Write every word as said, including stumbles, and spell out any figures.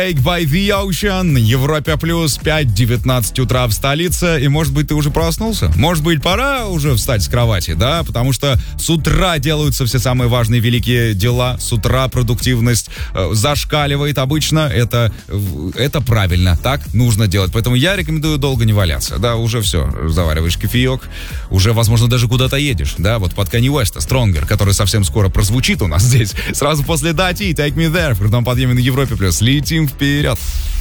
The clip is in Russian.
Take by the Ocean, Европа плюс, пять девятнадцать утра в столице. И, может быть, ты уже проснулся? Может быть, пора уже встать с кровати, да? Потому что с утра делаются все самые важные великие дела. С утра продуктивность э, зашкаливает обычно. Это, это правильно, так нужно делать. Поэтому я рекомендую долго не валяться. Да, уже все, завариваешь кофеек, уже, возможно, даже куда-то едешь. Да, вот под Kanye West, Stronger, который совсем скоро прозвучит у нас здесь. Сразу после Дати, Take Me There, в крутом подъеме на Европе плюс. Летим вперед.